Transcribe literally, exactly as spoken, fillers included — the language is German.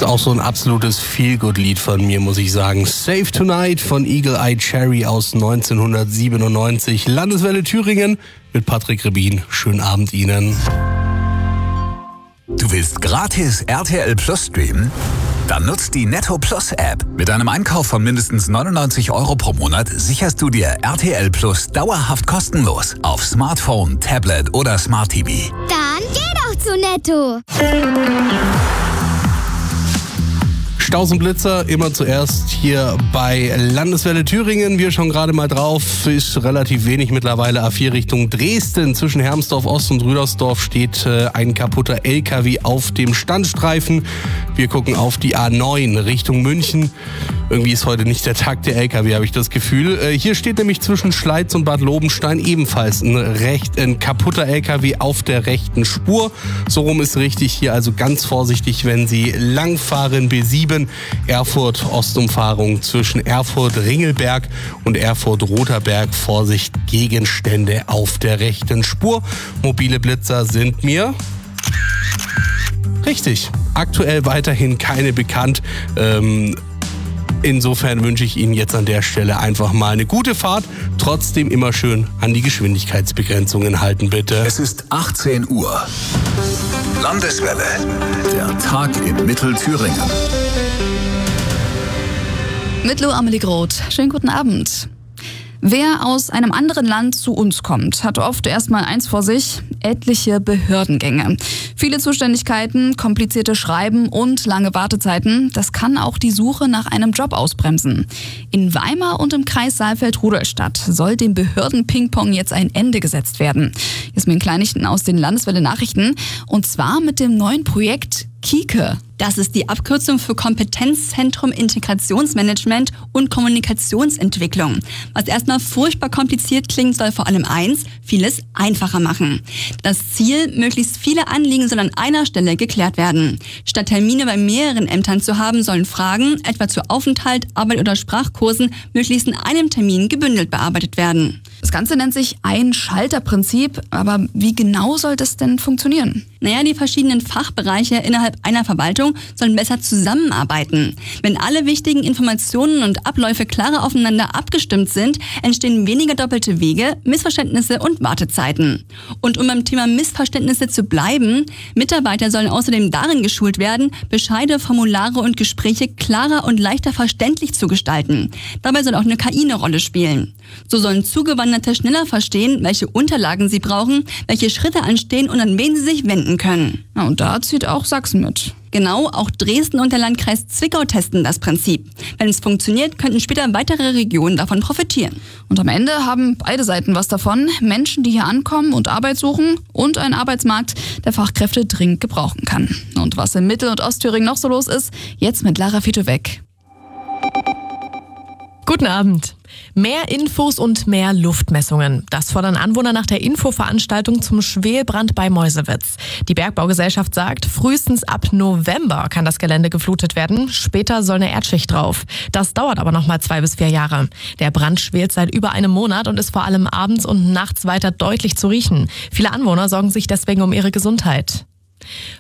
Ist auch so ein absolutes Feel-Good-Lied von mir, muss ich sagen. Save Tonight von Eagle Eye Cherry aus neunzehnhundertsiebenundneunzig. Landeswelle Thüringen mit Patrick Rebin. Schönen Abend Ihnen. Du willst gratis R T L Plus streamen? Dann nutzt die Netto Plus App. Mit einem Einkauf von mindestens neunundneunzig Euro pro Monat sicherst du dir R T L Plus dauerhaft kostenlos auf Smartphone, Tablet oder Smart T V. Dann geh doch zu Netto. Stausenblitzer immer zuerst hier bei Landeswelle Thüringen. Wir schauen gerade mal drauf. Ist relativ wenig mittlerweile. A vier Richtung Dresden. Zwischen Hermsdorf Ost und Rüdersdorf steht äh, ein kaputter L K W auf dem Standstreifen. Wir gucken auf die A neun Richtung München. Irgendwie ist heute nicht der Tag der L K W, habe ich das Gefühl. Äh, hier steht nämlich zwischen Schleiz und Bad Lobenstein ebenfalls ein, recht, ein kaputter L K W auf der rechten Spur. So rum ist richtig. Hier also ganz vorsichtig, wenn Sie langfahren. B sieben Erfurt-Ostumfahrung zwischen Erfurt-Ringelberg und Erfurt-Roterberg. Vorsicht, Gegenstände auf der rechten Spur. Mobile Blitzer sind mir richtig. Aktuell weiterhin keine bekannt. Ähm, Insofern wünsche ich Ihnen jetzt an der Stelle einfach mal eine gute Fahrt. Trotzdem immer schön an die Geschwindigkeitsbegrenzungen halten, bitte. Es ist achtzehn Uhr. Landeswelle. Der Tag in Mittelthüringen. Mit Lo Amelie Groth. Schönen guten Abend. Wer aus einem anderen Land zu uns kommt, hat oft erstmal eins vor sich: etliche Behördengänge. Viele Zuständigkeiten, komplizierte Schreiben und lange Wartezeiten. Das kann auch die Suche nach einem Job ausbremsen. In Weimar und im Kreis Saalfeld-Rudolstadt soll dem Behörden-Ping-Pong jetzt ein Ende gesetzt werden. Jasmin Kleinichten aus den Landeswelle Nachrichten. Und zwar mit dem neuen Projekt KIKE. Das ist die Abkürzung für Kompetenzzentrum Integrationsmanagement und Kommunikationsentwicklung. Was erstmal furchtbar kompliziert klingt, soll vor allem eins: vieles einfacher machen. Das Ziel: möglichst viele Anliegen sollen an einer Stelle geklärt werden. Statt Termine bei mehreren Ämtern zu haben, sollen Fragen, etwa zu Aufenthalt, Arbeit oder Sprachkursen, möglichst in einem Termin gebündelt bearbeitet werden. Das Ganze nennt sich Ein-Schalter-Prinzip. Aber wie genau soll das denn funktionieren? Naja, die verschiedenen Fachbereiche innerhalb einer Verwaltung sollen besser zusammenarbeiten. Wenn alle wichtigen Informationen und Abläufe klarer aufeinander abgestimmt sind, entstehen weniger doppelte Wege, Missverständnisse und Wartezeiten. Und um beim Thema Missverständnisse zu bleiben: Mitarbeiter sollen außerdem darin geschult werden, Bescheide, Formulare und Gespräche klarer und leichter verständlich zu gestalten. Dabei soll auch eine K I eine Rolle spielen. So sollen Zugewanderte schneller verstehen, welche Unterlagen sie brauchen, welche Schritte anstehen und an wen sie sich wenden können. Ja, und da zieht auch Sachsen mit. Genau, auch Dresden und der Landkreis Zwickau testen das Prinzip. Wenn es funktioniert, könnten später weitere Regionen davon profitieren. Und am Ende haben beide Seiten was davon. Menschen, die hier ankommen und Arbeit suchen, und ein Arbeitsmarkt, der Fachkräfte dringend gebrauchen kann. Und was in Mittel- und Ostthüringen noch so los ist, jetzt mit Lara Fitowek. Guten Abend. Mehr Infos und mehr Luftmessungen. Das fordern Anwohner nach der Infoveranstaltung zum Schwelbrand bei Meuselwitz. Die Bergbaugesellschaft sagt, frühestens ab November kann das Gelände geflutet werden. Später soll eine Erdschicht drauf. Das dauert aber noch mal zwei bis vier Jahre. Der Brand schwelt seit über einem Monat und ist vor allem abends und nachts weiter deutlich zu riechen. Viele Anwohner sorgen sich deswegen um ihre Gesundheit.